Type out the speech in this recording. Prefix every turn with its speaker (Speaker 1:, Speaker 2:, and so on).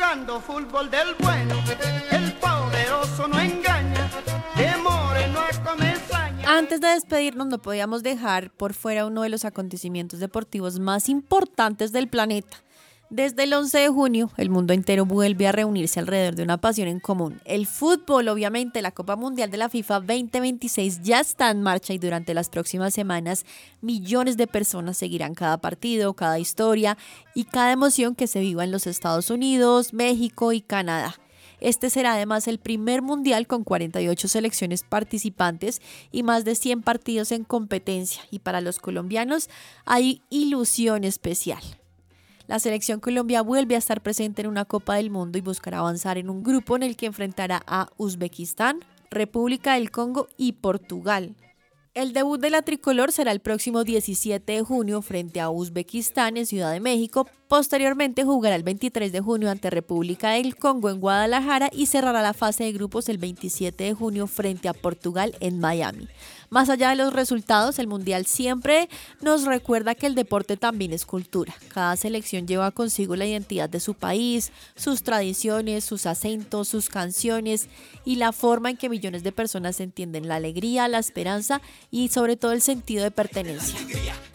Speaker 1: jugando fútbol del bueno, el poderoso no engaña, de Moreno a Comesaña.
Speaker 2: Antes de despedirnos, no podíamos dejar por fuera uno de los acontecimientos deportivos más importantes del planeta. Desde el 11 de junio, el mundo entero vuelve a reunirse alrededor de una pasión en común. El fútbol, obviamente, la Copa Mundial de la FIFA 2026 ya está en marcha y durante las próximas semanas millones de personas seguirán cada partido, cada historia y cada emoción que se viva en los Estados Unidos, México y Canadá. Este será además el primer mundial con 48 selecciones participantes y más de 100 partidos en competencia. Y para los colombianos hay ilusión especial. La selección Colombia vuelve a estar presente en una Copa del Mundo y buscará avanzar en un grupo en el que enfrentará a Uzbekistán, República del Congo y Portugal. El debut de la tricolor será el próximo 17 de junio frente a Uzbekistán en Ciudad de México. Posteriormente jugará el 23 de junio ante República del Congo en Guadalajara y cerrará la fase de grupos el 27 de junio frente a Portugal en Miami. Más allá de los resultados, el Mundial siempre nos recuerda que el deporte también es cultura. Cada selección lleva consigo la identidad de su país, sus tradiciones, sus acentos, sus canciones y la forma en que millones de personas entienden la alegría, la esperanza y sobre todo el sentido de pertenencia.